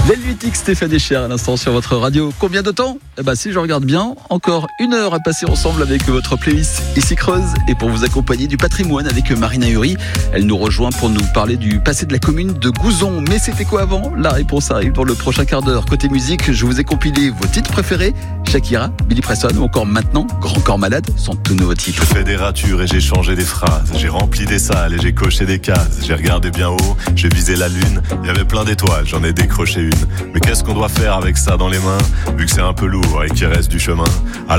L'Helvétique, Stéphane Echer à l'instant sur votre radio. Combien de temps ? Si je regarde bien, encore 1 heure à passer ensemble avec votre playlist Ici Creuse et pour vous accompagner du patrimoine avec Marina Huri. Elle nous rejoint pour nous parler du passé de la commune de Gouzon. Mais c'était quoi avant ? La réponse arrive dans le prochain quart d'heure. Côté musique, je vous ai compilé vos titres préférés. Shakira, Billy Preston ou encore maintenant Grand Corps Malade sont tous nouveaux titres. J'ai fait des ratures et j'ai changé des phrases. J'ai rempli des salles et j'ai coché des cases. J'ai regardé bien haut, j'ai visé la lune. Il y avait plein d'étoiles, j'en ai décroché une. Mais qu'est-ce qu'on doit faire avec ça dans les mains, vu que c'est un peu lourd et qu'il reste du chemin? Alors